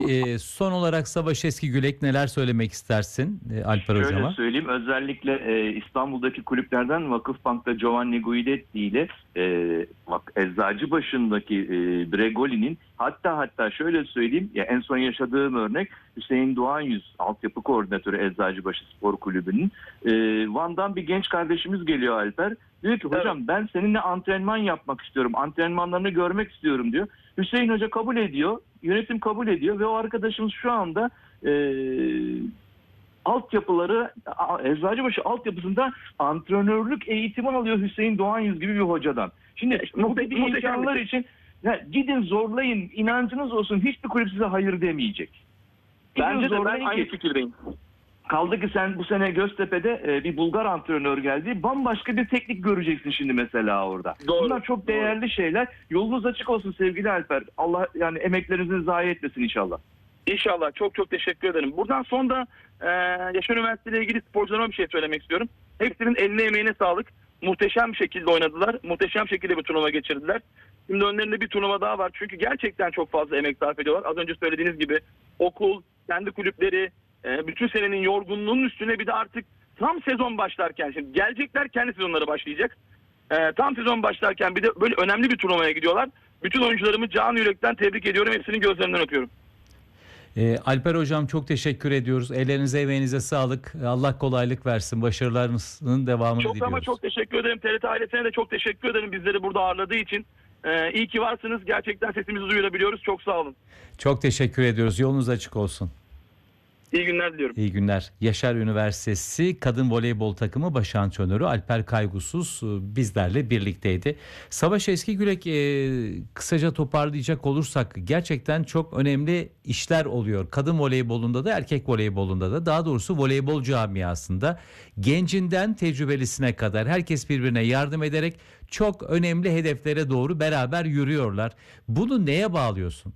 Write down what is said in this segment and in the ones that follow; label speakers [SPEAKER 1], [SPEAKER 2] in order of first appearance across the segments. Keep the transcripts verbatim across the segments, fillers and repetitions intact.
[SPEAKER 1] Ee, son olarak Savaş Eskigülek neler söylemek istersin e, Alper
[SPEAKER 2] Şöyle
[SPEAKER 1] Hocam'a?
[SPEAKER 2] söyleyeyim, özellikle e, İstanbul'daki kulüplerden Vakıfbank'ta Giovanni Guidetti ile e, bak, Eczacıbaşı'ndaki e, Bregoli'nin, hatta hatta şöyle söyleyeyim, ya en son yaşadığım örnek Hüseyin Doğan Yüz, altyapı koordinatörü Eczacıbaşı Spor Kulübü'nün. E, Van'dan bir genç kardeşimiz geliyor, Alper. Diyor ki hocam,
[SPEAKER 3] Evet.
[SPEAKER 2] ben seninle antrenman yapmak istiyorum, antrenmanlarını görmek istiyorum diyor. Hüseyin Hoca kabul ediyor, yönetim kabul ediyor ve o arkadaşımız şu anda e, altyapıları, Eczacıbaşı altyapısında antrenörlük eğitimi alıyor Hüseyin Doğan Yüz gibi bir hocadan. Şimdi bu
[SPEAKER 3] Muhte-
[SPEAKER 2] gibi
[SPEAKER 3] muhteşem
[SPEAKER 2] imkanlar
[SPEAKER 3] bir şey.
[SPEAKER 2] için ya gidin zorlayın, inancınız olsun, hiçbir kulüp size hayır demeyecek. Gidin
[SPEAKER 3] Bence de ben
[SPEAKER 2] zorlayın
[SPEAKER 3] aynı
[SPEAKER 2] ki,
[SPEAKER 3] fikirdeyim.
[SPEAKER 2] kaldı ki sen bu sene Göztepe'de e, bir Bulgar antrenör geldi. Bambaşka bir teknik göreceksin şimdi mesela orada.
[SPEAKER 3] Doğru,
[SPEAKER 2] Bunlar çok
[SPEAKER 3] doğru.
[SPEAKER 2] değerli şeyler. Yolunuz açık olsun sevgili Alper. Allah yani emeklerinizi zayi etmesin inşallah.
[SPEAKER 3] İnşallah. Çok çok teşekkür ederim. Buradan son da e, Yaşar Üniversitesi ile ilgili sporcularıma bir şey söylemek istiyorum. Hepsinin eline emeğine sağlık. Muhteşem bir şekilde oynadılar. Muhteşem şekilde bir turnuva geçirdiler. Şimdi önlerinde bir turnuva daha var. Çünkü gerçekten çok fazla emek sarf ediyorlar. Az önce söylediğiniz gibi okul, kendi kulüpleri, e, bütün senenin yorgunluğunun üstüne bir de artık tam sezon başlarken, şimdi gelecekler, kendi sezonları başlayacak. E, tam sezon başlarken bir de böyle önemli bir turnuvaya gidiyorlar. Bütün oyuncularımı canı yürekten tebrik ediyorum. Hepsinin gözlerinden öpüyorum.
[SPEAKER 1] Ee, Alper Hocam çok teşekkür ediyoruz. Ellerinize emeğinize sağlık. Allah kolaylık versin. Başarılarınızın devamını
[SPEAKER 3] Çok
[SPEAKER 1] diliyoruz.
[SPEAKER 3] ama çok teşekkür ederim. T R T ailesine de çok teşekkür ederim bizleri burada ağırladığı için. Ee, iyi ki varsınız. Gerçekten sesimizi duyurabiliyoruz. Çok sağ olun.
[SPEAKER 1] Çok teşekkür ediyoruz. Yolunuz açık olsun.
[SPEAKER 3] İyi günler diliyorum.
[SPEAKER 1] İyi günler. Yaşar Üniversitesi Kadın Voleybol Takımı baş antrenörü Alper Kaygusuz e, bizlerle birlikteydi. Savaş Eskigülek, e, kısaca toparlayacak olursak gerçekten çok önemli işler oluyor. Kadın voleybolunda da erkek voleybolunda da, daha doğrusu voleybol camiasında gencinden tecrübelisine kadar herkes birbirine yardım ederek çok önemli hedeflere doğru beraber yürüyorlar. Bunu neye bağlıyorsun?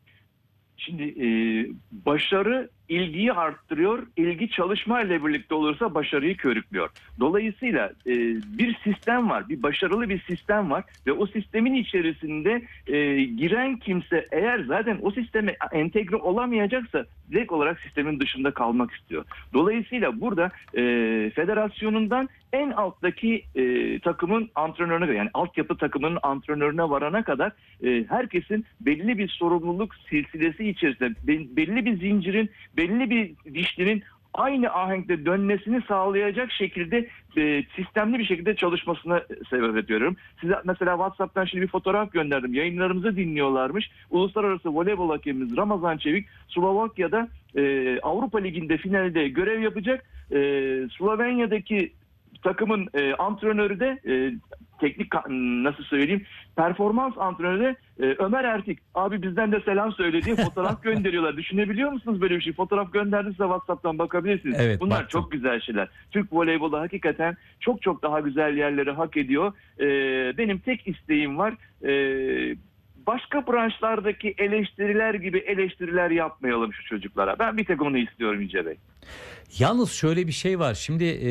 [SPEAKER 2] Şimdi e, başarı ilgiyi arttırıyor, ilgi çalışma ile birlikte olursa başarıyı körüklüyor. Dolayısıyla e, bir sistem var, bir başarılı bir sistem var ve o sistemin içerisinde e, giren kimse eğer zaten o sisteme entegre olamayacaksa direkt olarak sistemin dışında kalmak istiyor. Dolayısıyla burada e, federasyonundan en alttaki e, takımın antrenörüne, yani altyapı takımının antrenörüne varana kadar e, herkesin belli bir sorumluluk silsilesi içerisinde, be- belli bir zincirin, belli bir dişlinin aynı ahenkte dönmesini sağlayacak şekilde e, sistemli bir şekilde çalışmasına sebep ediyorum. Size mesela WhatsApp'tan şimdi bir fotoğraf gönderdim. Yayınlarımızı dinliyorlarmış. Uluslararası voleybol hakemimiz Ramazan Çevik Slovakya'da e, Avrupa Ligi'nde finalde görev yapacak. E, Slovenya'daki takımın e, antrenörü de e, teknik, nasıl söyleyeyim, performans antrenörü de e, Ömer Ertik. Abi bizden de selam söylediği fotoğraf gönderiyorlar. Düşünebiliyor musunuz böyle bir şey? Fotoğraf gönderdiyse WhatsApp'tan bakabilirsiniz.
[SPEAKER 1] Evet,
[SPEAKER 2] Bunlar
[SPEAKER 1] baktım.
[SPEAKER 2] çok güzel şeyler. Türk voleybolu hakikaten çok çok daha güzel yerleri hak ediyor. E, benim tek isteğim var. E, başka branşlardaki eleştiriler gibi eleştiriler yapmayalım şu çocuklara. Ben bir tek onu istiyorum Yüce Bey.
[SPEAKER 1] Yalnız şöyle bir şey var. Şimdi e,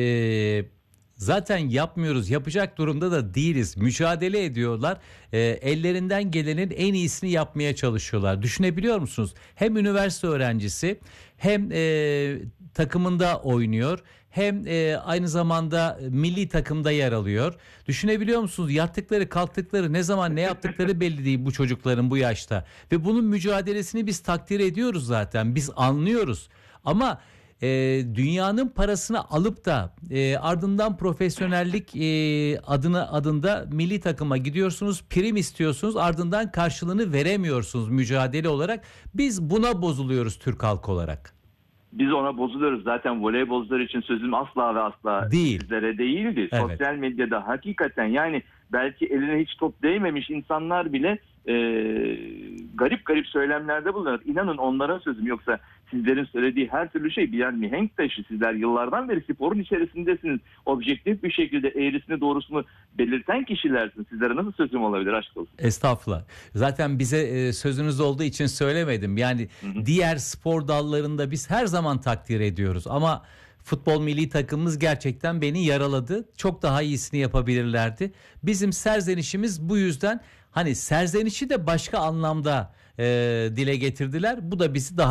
[SPEAKER 1] zaten yapmıyoruz, yapacak durumda da değiliz. Mücadele ediyorlar. E, ellerinden gelenin en iyisini yapmaya çalışıyorlar. Düşünebiliyor musunuz? Hem üniversite öğrencisi, hem e, takımında oynuyor, hem e, aynı zamanda milli takımda yer alıyor. Düşünebiliyor musunuz? Yattıkları, kalktıkları, ne zaman ne yaptıkları belli değil bu çocukların bu yaşta. Ve bunun mücadelesini biz takdir ediyoruz zaten. Biz anlıyoruz. Ama e, dünyanın parasını alıp da e, ardından profesyonellik e, adına adında milli takıma gidiyorsunuz, prim istiyorsunuz, ardından karşılığını veremiyorsunuz mücadele olarak. Biz buna bozuluyoruz Türk halkı olarak.
[SPEAKER 2] Biz ona bozuluyoruz. Zaten voleybolcular için sözüm asla ve asla
[SPEAKER 1] Değil.
[SPEAKER 2] sizlere değildi.
[SPEAKER 1] Evet.
[SPEAKER 2] Sosyal medyada hakikaten, yani belki eline hiç top değmemiş insanlar bile e, garip garip söylemlerde bulunuyor. İnanın onlara sözüm, yoksa sizlerin söylediği her türlü şey birer mihenk taşı. Sizler yıllardan beri sporun içerisindesiniz. Objektif bir şekilde eğrisini doğrusunu belirten kişilersiniz. Sizlere nasıl sözüm olabilir, aşk olsun.
[SPEAKER 1] Estağfurullah. Zaten bize e, sözünüz olduğu için söylemedim. Yani
[SPEAKER 2] Hı hı.
[SPEAKER 1] diğer spor dallarında biz her zaman takdir ediyoruz. Ama futbol milli takımımız gerçekten beni yaraladı. Çok daha iyisini yapabilirlerdi. Bizim serzenişimiz bu yüzden, hani serzenişi de başka anlamda e, dile getirdiler. Bu da bizi daha